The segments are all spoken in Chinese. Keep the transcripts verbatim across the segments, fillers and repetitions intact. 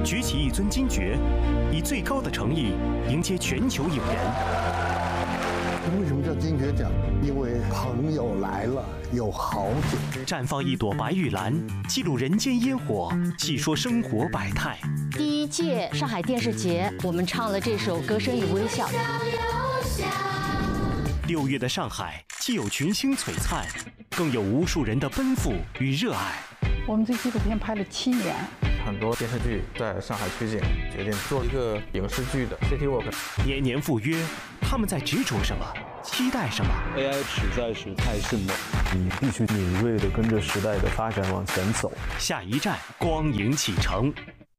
举起一尊金爵，以最高的诚意迎接全球影人。 为什么叫金爵奖？因为朋友来了，有好酒。 绽放一朵白玉兰，记录人间烟火，细说生活百态。 第一届上海电视节，我们唱了这首《歌声与微笑》。 六月的上海，既有群星璀璨，更有无数人的奔赴与热爱。 我们这纪录片拍了七年， 很多电视剧在上海取景，决定做一个影视剧的 City Walk。 年年赴约，他们在执着什么？期待什么 ？A I 实在是太迅猛， 你必须敏锐地跟着时代的发展往前走。 下一站，光影启程。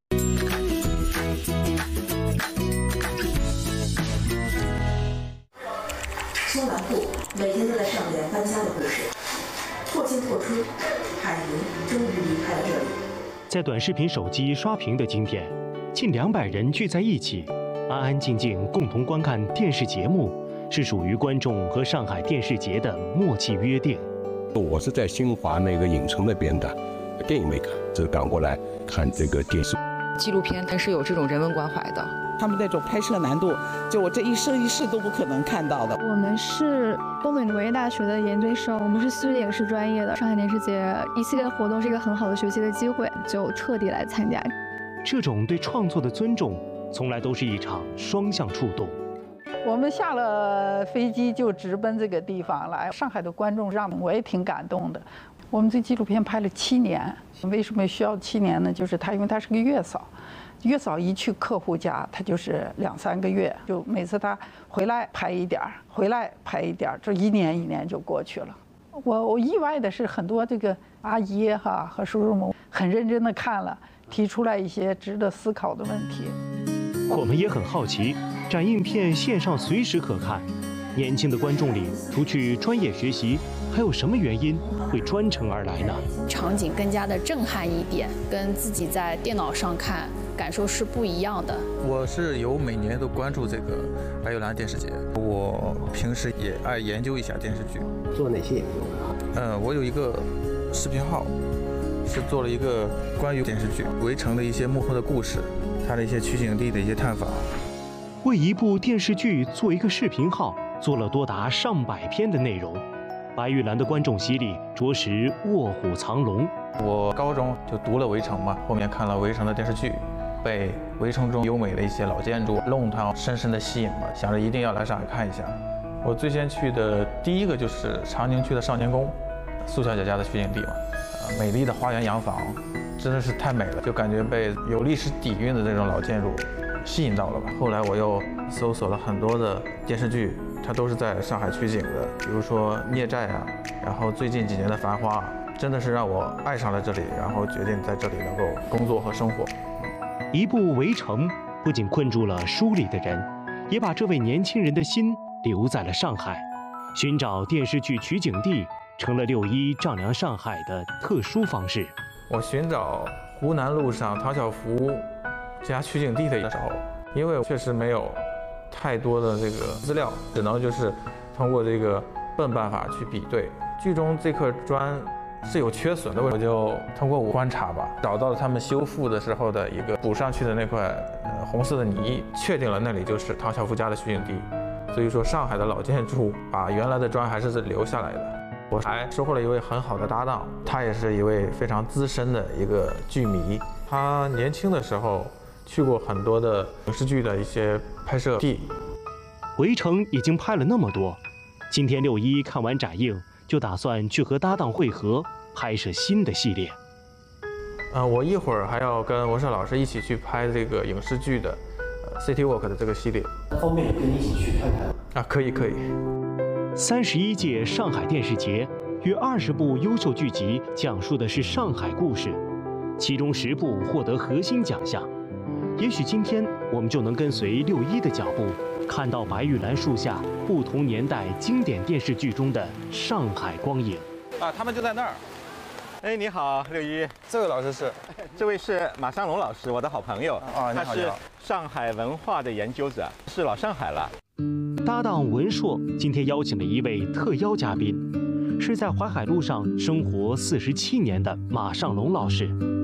修南部每天都在上演搬家的故事，破镜破春，海云终于离开了这里。 在短视频手机刷屏的今天，近两百人聚在一起，安安静静共同观看电视节目，是属于观众和上海电视节的默契约定。 我是在新华那个影城那边的电影那个，就赶过来看这个电视。 纪录片它是有这种人文关怀的， 他们那种拍摄难度，就我这一生一世都不可能看到的。 我们是东北农业大学的研究生，我们是戏剧影视专业的。上海电视节一系列的活动是一个很好的学习的机会，就特地来参加。 这种对创作的尊重，从来都是一场双向触动。 我们下了飞机就直奔这个地方来，上海的观众让我也挺感动的。我们这纪录片拍了七年，为什么需要七年呢？就是他，因为他是个月嫂，月嫂一去客户家，他就是两三个月，就每次他回来拍一点儿，回来拍一点儿，这一年一年就过去了。我我意外的是，很多这个阿姨哈和叔叔们很认真的看了，提出来一些值得思考的问题。 我们也很好奇，展映片线上随时可看，年轻的观众里，除去专业学习，还有什么原因会专程而来呢？ 场景更加的震撼一点，跟自己在电脑上看感受是不一样的。 我是有每年都关注这个白玉兰电视节，我平时也爱研究一下电视剧。 做哪些研究？ 呃，我有一个视频号，是做了一个关于电视剧《围城》的一些幕后的故事，它的一些取景地的一些探访。 为一部电视剧做一个视频号，做了多达上百篇的内容。白玉兰的观众席里着实卧虎藏龙。 我高中就读了《围城》嘛，后面看了《围城》的电视剧，被《围城》中优美的一些老建筑、弄堂深深的吸引了，想着一定要来上海看一下。我最先去的第一个就是长宁区的少年宫，苏小姐家的取景地嘛，呃，美丽的花园洋房，真的是太美了，就感觉被有历史底蕴的这种老建筑吸引到了吧。后来我又搜索了很多的电视剧，它都是在上海取景的，比如说《孽债》啊，然后最近几年的《繁花》，真的是让我爱上了这里，然后决定在这里能够工作和生活。 一部《围城》不仅困住了书里的人，也把这位年轻人的心留在了上海。寻找电视剧取景地，成了六一丈量上海的特殊方式。 我寻找湖南路上唐晓芙家取景地的时候，因为确实没有太多的这个资料，只能就是通过这个笨办法去比对。剧中这块砖是有缺损的，我就通过我观察吧，找到了他们修复的时候的一个补上去的那块呃红色的泥，确定了那里就是唐晓芙家的取景地。所以说，上海的老建筑把原来的砖还是留下来的。我还收获了一位很好的搭档，他也是一位非常资深的一个剧迷。他年轻的时候去过很多的影视剧的一些拍摄地。 围城已经拍了那么多，今天六一看完展映，就打算去和搭档会合，拍摄新的系列。 呃，我一会儿还要跟文胜老师一起去拍这个影视剧的呃 City Walk 的这个系列。 方便跟你一起去拍拍啊？可以可以。 三十一届上海电视节约二十部优秀剧集，讲述的是上海故事，其中十部获得核心奖项。也许今天我们就能跟随六一的脚步，看到白玉兰树下不同年代经典电视剧中的上海光影。 啊，他们就在那儿。哎，你好，六一。 这位老师是？ 这位是马尚龙老师，我的好朋友。 啊， 他是上海文化的研究者，是老上海了。 搭档文硕今天邀请了一位特邀嘉宾，是在淮海路上生活四十七年的马尚龙老师。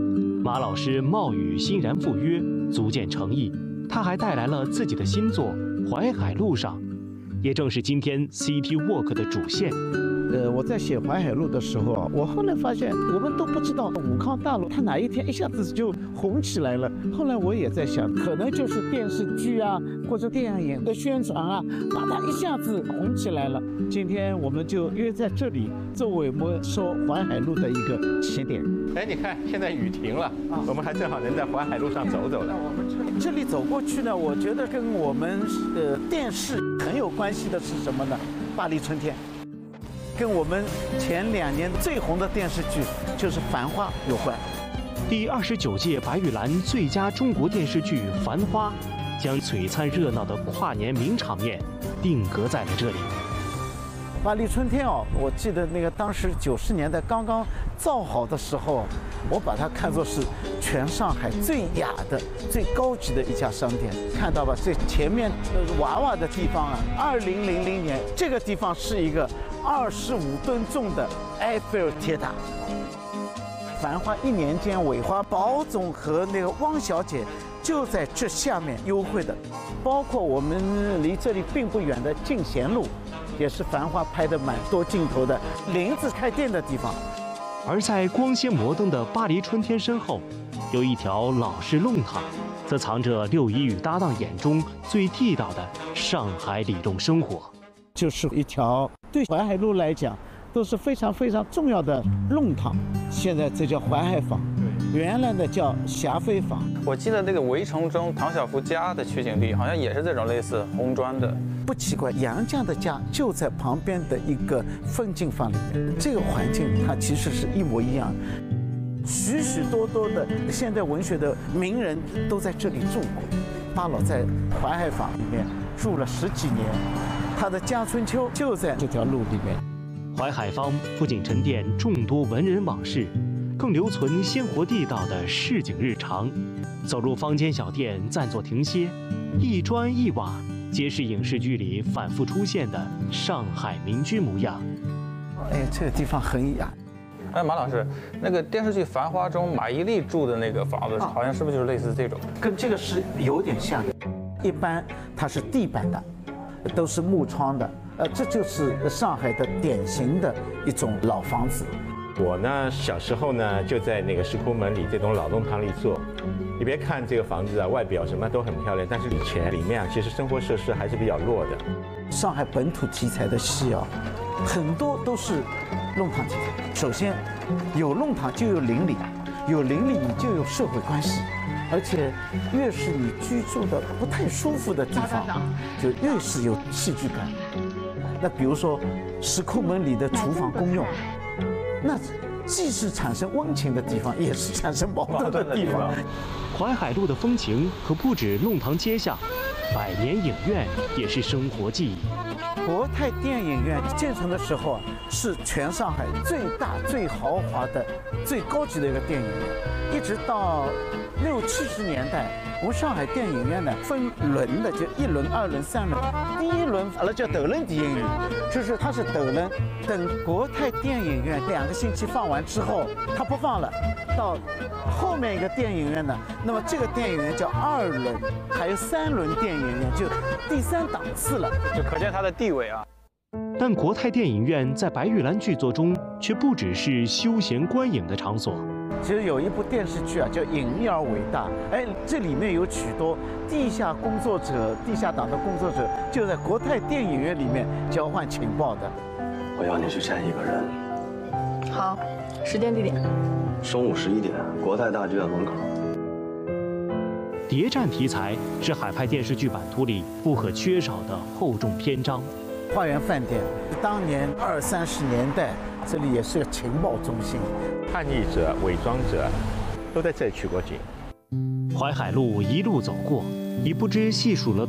马老师冒雨欣然赴约，足见诚意。他还带来了自己的新作《淮海路上》，也正是今天 City Walk 的主线。 呃，我在写淮海路的时候啊，我后来发现我们都不知道武康大路它哪一天一下子就红起来了。后来我也在想，可能就是电视剧啊或者电影的宣传啊，把它一下子红起来了。今天我们就约在这里，作为我们说淮海路的一个起点。 哎，你看现在雨停了，我们还正好能在淮海路上走走呢。 这里走过去呢，我觉得跟我们呃电视很有关系的是什么呢？巴黎春天。跟我们前两年最红的电视剧就是《繁花》有关。 第二十九届白玉兰最佳中国电视剧《繁花》将璀璨热闹的跨年名场面定格在了这里。 巴黎春天哦，我记得那个当时九十年代刚刚造好的时候，我把它看作是全上海最雅的、最高级的一家商店。看到吧，这前面娃娃的地方啊，二零零零年这个地方是一个二十五吨重的埃菲尔铁塔。繁花一年间，韦华、宝总和那个汪小姐就在这下面幽会的，包括我们离这里并不远的进贤路。也是繁花拍的蛮多镜头的林子开店的地方。 而在光鲜摩登的巴黎春天身后，有一条老式弄堂，则藏着六一与搭档眼中最地道的上海里弄生活。 就是一条对淮海路来讲都是非常非常重要的弄堂，现在这叫淮海坊，原来的叫霞飞坊。 我记得那个《围城》中唐晓芙家的取景地好像也是这种类似红砖的。 不奇怪，杨绛的家就在旁边的一个风景坊里面，这个环境它其实是一模一样。许许多多的现代文学的名人都在这里住过。巴老在淮海坊里面住了十几年，他的家春秋就在这条路里面。 淮海坊不仅沉淀众多文人往事，更留存鲜活地道的市井日常。走入坊间小店，暂作停歇，一砖一瓦皆是影视剧里反复出现的上海民居模样。 哎，这个地方很雅。 哎，马老师，那个电视剧《繁花》中马伊琍住的那个房子，好像是不是就是类似这种？ 跟这个是有点像的。一般它是地板的，都是木窗的。呃，这就是上海的典型的一种老房子。 我呢，小时候呢就在那个石库门里这栋老弄堂里做。你别看这个房子啊，外表什么都很漂亮，但是以前里面啊，其实生活设施还是比较弱的。 上海本土题材的戏啊，很多都是弄堂题材。首先，有弄堂就有邻里，有邻里你就有社会关系，而且越是你居住的不太舒服的地方，就越是有戏剧感。那比如说石库门里的厨房公用，那既是产生温情的地方，也是产生矛盾的地方。 淮海路的风情可不止弄堂街巷，百年影院也是生活记忆。 国泰电影院建成的时候啊，是全上海最大、最豪华的、最高级的一个电影院。一直到六七十年代，我们上海电影院呢分轮的，就一轮、二轮、三轮。第一轮阿拉叫斗轮电影院，就是它是斗轮。等国泰电影院两个星期放完之后，它不放了，到后面一个电影院呢，那么这个电影院叫二轮，还有三轮电影院，就第三档次了， 就可见它的地位啊。 但国泰电影院在白玉兰剧作中却不只是休闲观影的场所。 其实有一部电视剧啊，叫《隐秘而伟大》，哎，这里面有许多地下工作者、地下党的工作者，就在国泰电影院里面交换情报的。 我要你去见一个人。 好，时间地点。 中午十一点，国泰大剧院门口。 谍战题材是海派电视剧版图里不可缺少的厚重篇章。 花园饭店，当年二三十年代，这里也是个情报中心。 叛逆者、伪装者都在这里取过景。 淮海路一路走过，已不知细数了